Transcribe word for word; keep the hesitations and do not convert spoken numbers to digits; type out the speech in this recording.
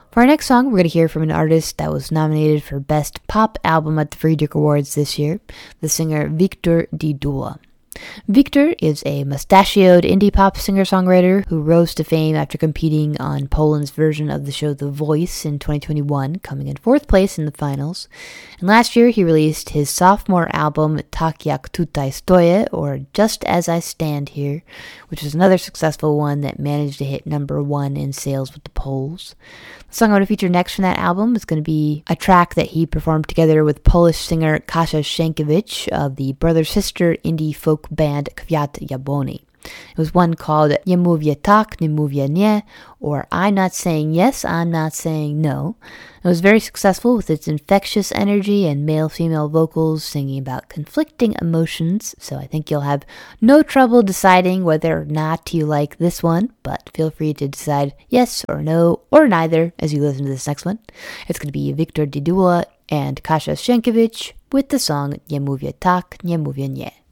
For our next song, we're going to hear from an artist that was nominated for Best Pop Album at the Friedrich Awards this year, the singer Victor Didua. Victor is a mustachioed indie pop singer-songwriter who rose to fame after competing on Poland's version of the show The Voice in twenty twenty-one, coming in fourth place in the finals. And last year he released his sophomore album Tak Jak Tutaj Stoję, or Just As I Stand Here, which was another successful one that managed to hit number one in sales with the Poles. The song I'm going to feature next from that album is going to be a track that he performed together with Polish singer Kasia Sienkiewicz of the brother-sister indie folk band Kwiat Jabłoni. It was one called Nie mówię tak, nie mówię nie, or I'm not saying yes, I'm not saying no. It was very successful with its infectious energy and male-female vocals singing about conflicting emotions, so I think you'll have no trouble deciding whether or not you like this one, but feel free to decide yes or no or neither as you listen to this next one. It's going to be Victor Didua and Kasia Sienkiewicz with the song Nie mówię tak, nie mówię nie.